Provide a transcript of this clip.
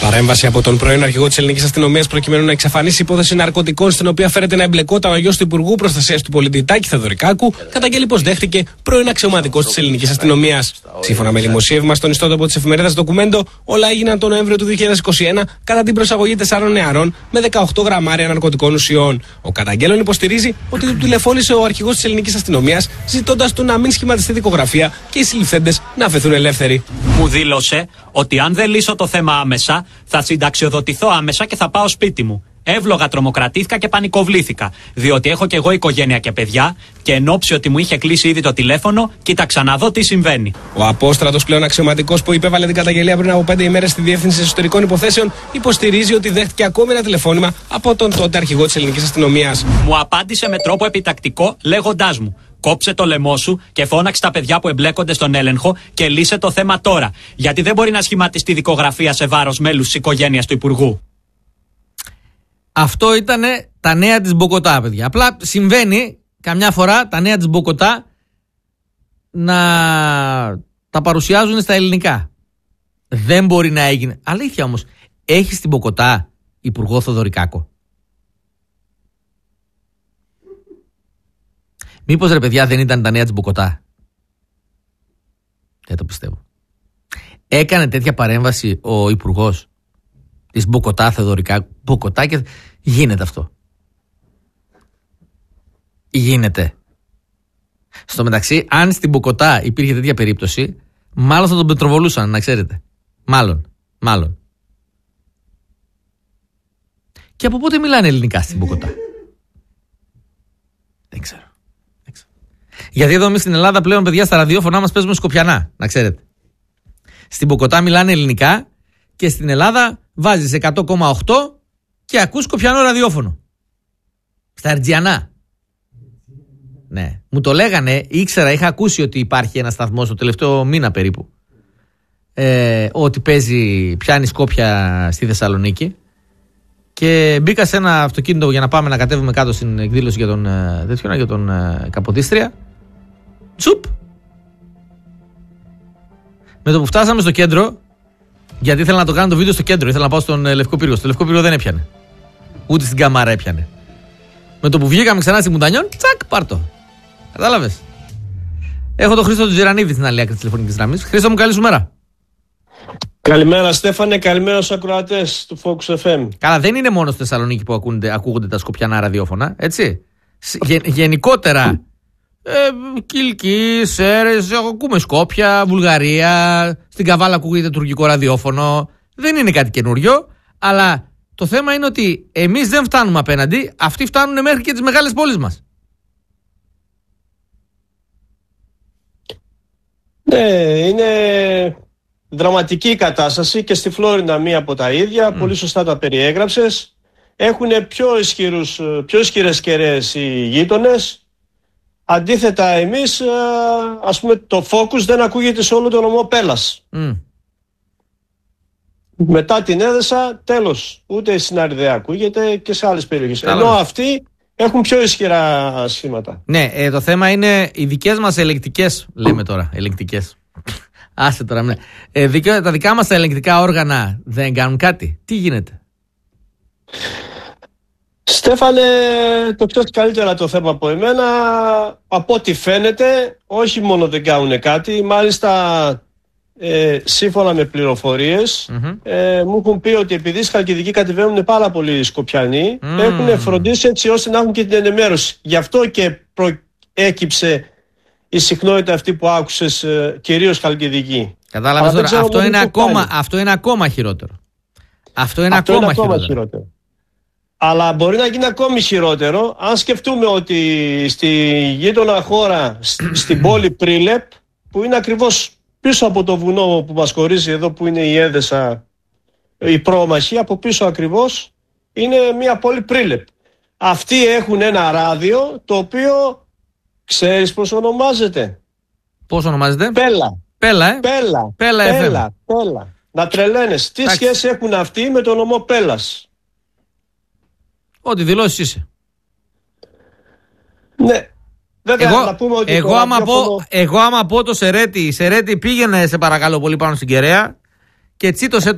Παρέμβαση από τον πρώην αρχηγό της ελληνικής αστυνομίας προκειμένου να εξαφανίσει υπόθεση ναρκωτικών στην οποία φέρεται να εμπλεκόταν ο γιος του Υπουργού Προστασίας του Πολίτη Τάκη Θεοδωρικάκου, καταγγέλει πως δέχτηκε πρώην αξιωματικός της ελληνικής αστυνομίας. Σύμφωνα με δημοσίευμα στον ιστότοπο της εφημερίδας Ντοκουμέντο, όλα έγιναν τον Νοέμβριο του 2021 κατά την προσαγωγή 4 νεαρών με 18 γραμμάρια ναρκωτικών ουσιών. Ο καταγγέλλον υποστηρίζει ότι του τηλεφώνησε ο αρχηγός της ελληνικής αστυνομίας, ζητώντας του να μην σχηματιστεί δικογραφία και οι συλληφθέντες να αφαιθούν ελεύθεροι. Μου δήλωσε ότι αν δεν λύσω το θέμα άμεσα, θα συνταξιοδοτηθώ άμεσα και θα πάω σπίτι μου. Εύλογα τρομοκρατήθηκα και πανικοβλήθηκα. Διότι έχω κι εγώ οικογένεια και παιδιά, και εν ώψη ότι μου είχε κλείσει ήδη το τηλέφωνο, κοίταξα να δω τι συμβαίνει. Ο απόστρατος πλέον αξιωματικός που υπέβαλε την καταγγελία πριν από 5 ημέρες στη Διεύθυνση Εσωτερικών Υποθέσεων υποστηρίζει ότι δέχτηκε ακόμη ένα τηλεφώνημα από τον τότε αρχηγό της ελληνικής αστυνομίας. Μου απάντησε με τρόπο επιτακτικό, λέγοντάς μου: κόψε το λαιμό σου και φώναξε τα παιδιά που εμπλέκονται στον έλεγχο και λύσε το θέμα τώρα. Γιατί δεν μπορεί να σχηματιστεί δικογραφία σε βάρος μέλους της οικογένειας του Υπουργού. Αυτό ήταν τα νέα της Μποκοτά, παιδιά. Απλά συμβαίνει καμιά φορά τα νέα της Μποκοτά να τα παρουσιάζουν στα ελληνικά. Δεν μπορεί να έγινε. Αλήθεια όμως, έχει στην Μποκοτά Υπουργό Θεοδωρικάκο? Μήπως ρε παιδιά δεν ήταν τα νέα της Μποκοτά? Δεν το πιστεύω. Έκανε τέτοια παρέμβαση ο Υπουργός της Μποκοτά Θεοδωρικάκου? Μποκοτά και... Γίνεται αυτό. Γίνεται. Στο μεταξύ, αν στην Μποκοτά υπήρχε τέτοια περίπτωση, μάλλον θα τον πετροβολούσαν, να ξέρετε. Μάλλον. Και από πότε μιλάνε ελληνικά στην Μποκοτά? Δεν ξέρω. Γιατί εδώ εμείς στην Ελλάδα πλέον, παιδιά, στα ραδιόφωνά μας παίζουμε σκοπιανά, να ξέρετε. Στην Μποκοτά μιλάνε ελληνικά και στην Ελλάδα βάζεις 100,8 και ακούς σκοπιανό ραδιόφωνο. Στα Ερτζιανά. Ναι. Μου το λέγανε, ήξερα, είχα ακούσει ότι υπάρχει ένα σταθμό το τελευταίο μήνα περίπου. Ότι πιάνει Σκόπια στη Θεσσαλονίκη. Και μπήκα σε ένα αυτοκίνητο για να πάμε να κατέβουμε κάτω στην εκδήλωση για τον Καποδίστρια. Τσουπ. Με το που φτάσαμε στο κέντρο, γιατί ήθελα να το κάνω το βίντεο στο κέντρο, ήθελα να πάω στον Λευκό Πύργο. Στο Λευκό Πύργο δεν έπιανε. Ούτε στην Καμάρα έπιανε. Με το που βγήκαμε ξανά στη Μουντανιών, τσακ, πάρτο. Κατάλαβες. Έχω τον Χρήστο του Τζιρανίδη στην άλλη άκρη της τηλεφωνικής γραμμής. Χρήστο μου, καλή σου μέρα. Καλημέρα Στέφανε, καλημέρα στους ακροατές του Focus FM. Καλά, δεν είναι μόνο στη Θεσσαλονίκη που ακούγονται τα σκοπιανά ραδιόφωνα, έτσι. Γενικότερα, Κιλκή, Σέρες, ακούμε Σκόπια, Βουλγαρία, στην Καβάλα ακούγεται τουρκικό ραδιόφωνο. Δεν είναι κάτι καινούριο, αλλά το θέμα είναι ότι εμείς δεν φτάνουμε απέναντι, αυτοί φτάνουν μέχρι και τις μεγάλες πόλεις μας. Ναι, είναι δραματική η κατάσταση και στη Φλόρινα μία από τα ίδια, πολύ σωστά τα περιέγραψες. Έχουν πιο ισχυρές κεραίες οι γείτονες. Αντίθετα εμείς, ας πούμε, το Focus δεν ακούγεται σε όλο το νομό Πέλλας. Μετά την Έδεσα, τέλος, ούτε στην Αριδαία ακούγεται και σε άλλες περιοχές. Ενώ αυτοί έχουν πιο ισχυρά σχήματα. Ναι, το θέμα είναι οι δικές μας ελεγκτικές, λέμε τώρα, ελεγκτικές. Άσε τώρα, ναι. Τα δικά μας τα ελεγκτικά όργανα δεν κάνουν κάτι. Τι γίνεται? Στέφανε, το ξέρεις καλύτερα το θέμα από εμένα. Από ό,τι φαίνεται, όχι μόνο δεν κάνουν κάτι, μάλιστα σύμφωνα με πληροφορίες, μου έχουν πει ότι επειδή στη Χαλκιδική κατεβαίνουν πάρα πολλοί Σκοπιανοί, έχουν φροντίσει έτσι ώστε να έχουν και την ενημέρωση. Γι' αυτό και προέκυψε η συχνότητα αυτή που άκουσες, κυρίως Χαλκιδική. Κατάλαβες τώρα, αυτό είναι ακόμα χειρότερο. Αυτό είναι ακόμα χειρότερο. Αλλά μπορεί να γίνει ακόμη χειρότερο αν σκεφτούμε ότι στη γείτονα χώρα, στην πόλη Πρίλεπ, που είναι ακριβώς πίσω από το βουνό που μας χωρίζει εδώ που είναι η Έδεσα, η πρόμαχη, από πίσω ακριβώς είναι μια πόλη Πρίλεπ. Αυτοί έχουν ένα ράδιο το οποίο ξέρεις πώς ονομάζεται? Πώς ονομάζεται? Πέλα. Να τρελαίνεις. Τι σχέση έχουν αυτοί με το νομό Πέλλας? Ό,τι δηλώσεις είσαι. Ναι. Βέβαια, να πούμε ότι εγώ άμα πω το Σερέτη, πήγαινε σε παρακαλώ πολύ πάνω στην Κεραία και τσίτωσε